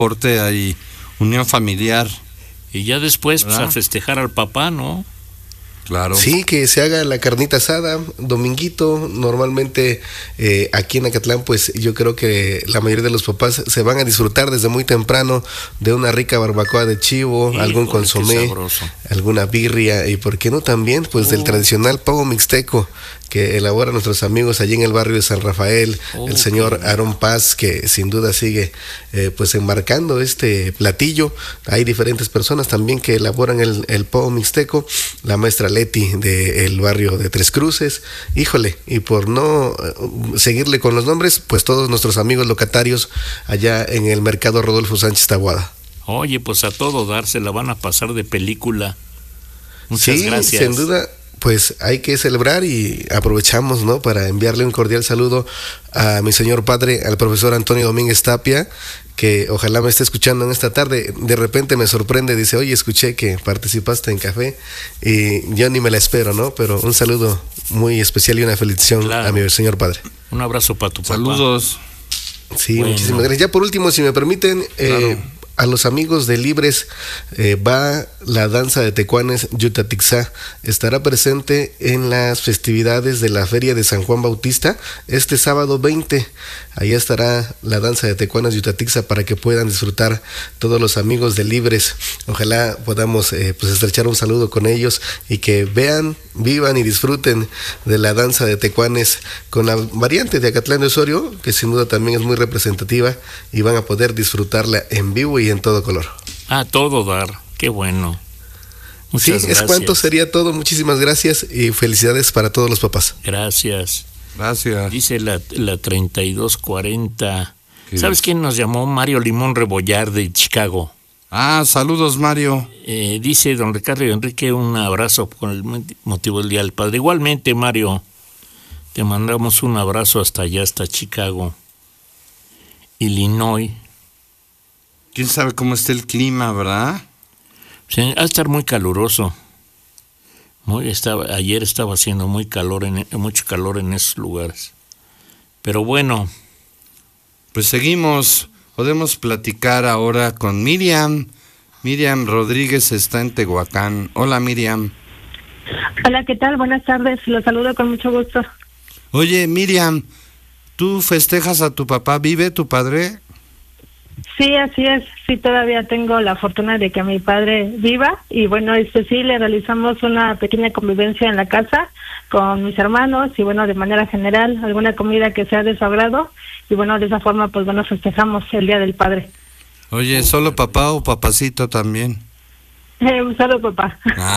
Corte ahí, unión familiar. Y ya después pues, a festejar al papá, ¿no? Claro. Sí, que se haga la carnita asada, dominguito. Normalmente aquí en Acatlán, pues yo creo que la mayoría de los papás se van a disfrutar desde muy temprano de una rica barbacoa de chivo, algún consomé, alguna birria y por qué no también pues del tradicional pavo mixteco que elaboran nuestros amigos allí en el barrio de San Rafael, el señor Aarón Paz, que sin duda sigue pues enmarcando este platillo. Hay diferentes personas también que elaboran el pavo mixteco, la maestra Leti del barrio de Tres Cruces, híjole, y por no seguirle con los nombres, pues todos nuestros amigos locatarios allá en el mercado Rodolfo Sánchez Taboada. Oye, pues a todo dar, se la van a pasar de película. Muchas gracias. Sin duda. Pues hay que celebrar y aprovechamos, ¿no?, para enviarle un cordial saludo a mi señor padre, al profesor Antonio Domínguez Tapia, que ojalá me esté escuchando en esta tarde. De repente me sorprende, dice, oye, escuché que participaste en café y yo ni me la espero, ¿no? Pero un saludo muy especial y una felicitación a mi señor padre. Un abrazo para tu papá. Saludos. Sí, bueno. Muchísimas gracias. Ya por último, si me permiten, a los amigos de Libres va la danza de Tecuanes Yutatixá. Estará presente en las festividades de la Feria de San Juan Bautista este sábado 20. Allá estará la danza de Tecuanes Yutatixá para que puedan disfrutar todos los amigos de Libres. Ojalá podamos pues estrechar un saludo con ellos y que vean, vivan y disfruten de la danza de Tecuanes con la variante de Acatlán de Osorio, que sin duda también es muy representativa, y van a poder disfrutarla en vivo y en todo color. A todo dar, qué bueno. Muchas gracias. Es cuanto sería todo. Muchísimas gracias y felicidades para todos los papás. Gracias. Gracias. Dice la 3240. ¿Sabes quién nos llamó? Mario Limón Rebollar de Chicago. Saludos, Mario. Dice don Ricardo y Enrique, un abrazo con el motivo del Día del Padre. Igualmente, Mario, te mandamos un abrazo hasta allá, hasta Chicago, Illinois. ¿Quién sabe cómo está el clima, verdad? Sí, va a estar muy caluroso. Ayer estaba haciendo mucho calor en esos lugares. Pero bueno. Pues seguimos. Podemos platicar ahora con Miriam. Miriam Rodríguez está en Tehuacán. Hola, Miriam. Hola, ¿qué tal? Buenas tardes. Los saludo con mucho gusto. Oye, Miriam, ¿tú festejas a tu papá? ¿Vive tu padre? Sí, así es. Sí, todavía tengo la fortuna de que mi padre viva y bueno, sí, le realizamos una pequeña convivencia en la casa con mis hermanos y bueno, de manera general, alguna comida que sea de su agrado y bueno, de esa forma, pues bueno, festejamos el Día del Padre. Oye, ¿solo papá o papacito también? Solo papá.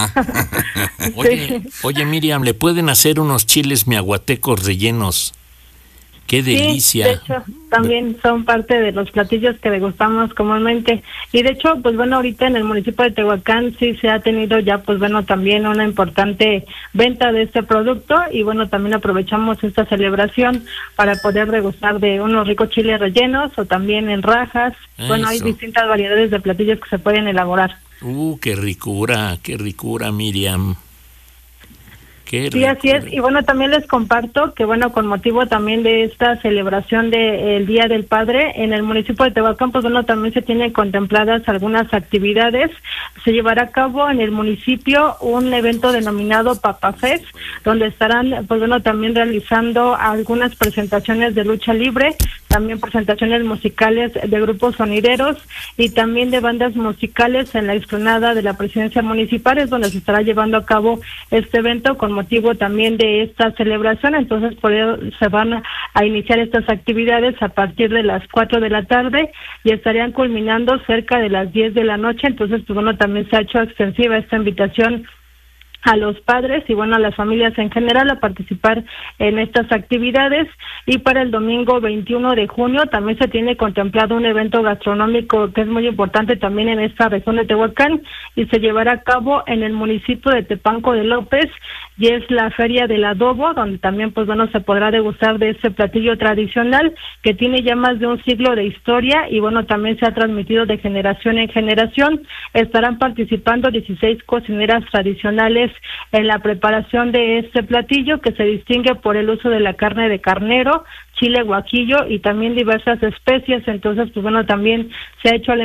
Oye, Miriam, ¿le pueden hacer unos chiles miahuatecos rellenos? ¡Qué delicia! Sí, de hecho, también son parte de los platillos que degustamos comúnmente. Y de hecho, pues bueno, ahorita en el municipio de Tehuacán sí se ha tenido ya, pues bueno, también una importante venta de este producto. Y bueno, también aprovechamos esta celebración para poder degustar de unos ricos chiles rellenos o también en rajas. Eso. Bueno, hay distintas variedades de platillos que se pueden elaborar. ¡Qué ricura, Miriam! Sí, así es. Y bueno, también les comparto que bueno, con motivo también de esta celebración del Día del Padre, en el municipio de Tehuacán, pues bueno, también se tienen contempladas algunas actividades. Se llevará a cabo en el municipio un evento denominado Papa Fest, donde estarán, pues bueno, también realizando algunas presentaciones de lucha libre, también presentaciones musicales de grupos sonideros y también de bandas musicales en la explanada de la presidencia municipal, es donde se estará llevando a cabo este evento con motivo también de esta celebración. Entonces, por ello se van a iniciar estas actividades a partir de las 4 de la tarde y estarían culminando cerca de las 10 de la noche. Entonces, pues bueno, también se ha hecho extensiva esta invitación a los padres y bueno, a las familias en general a participar en estas actividades. Y para el domingo 21 de junio también se tiene contemplado un evento gastronómico que es muy importante también en esta región de Tehuacán y se llevará a cabo en el municipio de Tepanco de López y es la Feria del Adobo, donde también pues bueno, se podrá degustar de este platillo tradicional que tiene ya más de un siglo de historia y bueno, también se ha transmitido de generación en generación. Estarán participando 16 cocineras tradicionales en la preparación de este platillo, que se distingue por el uso de la carne de carnero, chile guajillo y también diversas especias. Entonces, pues bueno, también se ha hecho